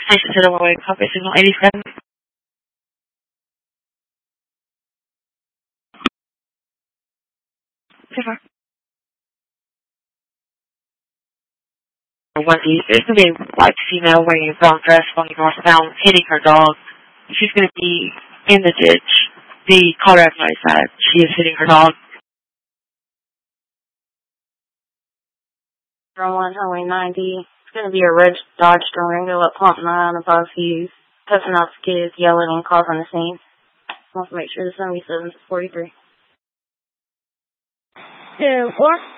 I should sit away, copy signal 87. Super. There's going to be a white female wearing a brown dress going northbound, hitting her dog. She's going to be in the ditch. The caller recognized that she is hitting her dog. From 1 Highway 90. It's going to be a red Dodge Durango at Pump 9 above Hughes. Testing out skids, yelling, and cars on the scene. Wants to make sure the 77 is 43. 2-4.